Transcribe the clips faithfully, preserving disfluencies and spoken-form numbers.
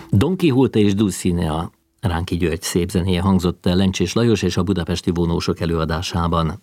Don Quixote és Dulcinea, Ránki György szép zenéje hangzott el Lencsés Lajos és a budapesti vonósok előadásában.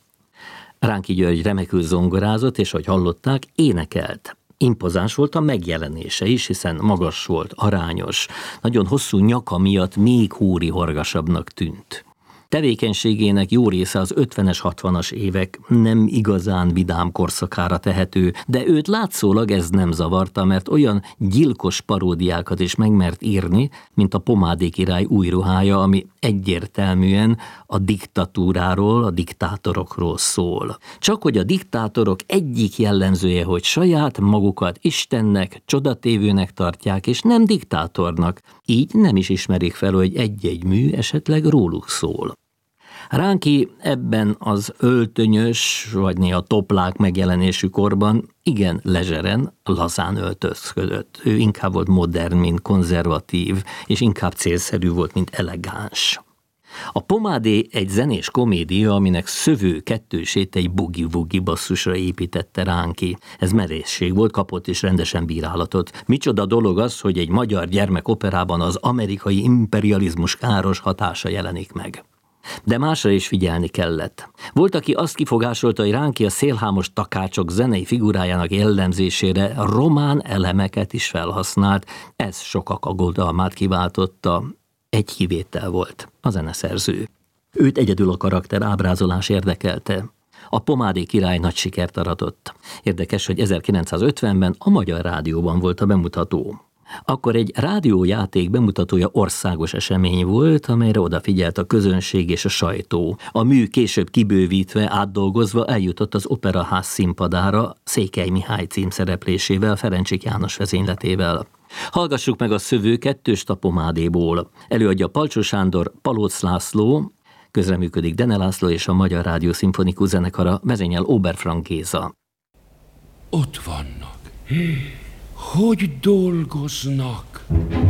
Ránki György remekül zongorázott, és ahogy hallották, énekelt. Impozáns volt a megjelenése is, hiszen magas volt, arányos, nagyon hosszú nyaka miatt még húrihorgasabbnak tűnt. Tevékenységének jó része az ötvenes, hatvanas évek nem igazán vidám korszakára tehető, de őt látszólag ez nem zavarta, mert olyan gyilkos paródiákat is megmert írni, mint a Pomádé király új ruhája, ami egyértelműen a diktatúráról, a diktátorokról szól. Csak hogy a diktátorok egyik jellemzője, hogy saját magukat Istennek, csodatévőnek tartják, és nem diktátornak. Így nem is ismerik fel, hogy egy-egy mű esetleg róluk szól. Ránki ebben az öltönyös, vagy néha toplák megjelenésű korban igen lezseren, lazán öltözködött. Ő inkább volt modern, mint konzervatív, és inkább célszerű volt, mint elegáns. A Pomádé egy zenés komédia, aminek szövő kettősét egy bugi-vugi basszusra építette Ránki. Ez merészség volt, kapott is rendesen bírálatot. Micsoda dolog az, hogy egy magyar gyermekoperában az amerikai imperializmus káros hatása jelenik meg. De másra is figyelni kellett. Volt, aki azt kifogásolta, hogy Ránki a szélhámos takácsok zenei figurájának jellemzésére román elemeket is felhasznált. Ez sokak aggodalmát kiváltotta. Egy kivétel volt, a zeneszerző. Őt egyedül a karakter ábrázolás érdekelte. A Pomádé király nagy sikert aratott. Érdekes, hogy ezerkilencszázötvenben a Magyar Rádióban volt a bemutató. Akkor egy rádiójáték bemutatója országos esemény volt, amelyre odafigyelt a közönség és a sajtó. A mű később kibővítve, átdolgozva eljutott az Operaház színpadára Székely Mihály címszereplésével, Ferencsik János vezényletével. Hallgassuk meg a szövőket Tőst a Pomádéból. Előadja Palcsó Sándor, Palóc László, közreműködik Dene László és a Magyar Rádió Szimfonikus Zenekara, vezényel Oberfrank Géza. Ott vannak. Hogy dolgoznak?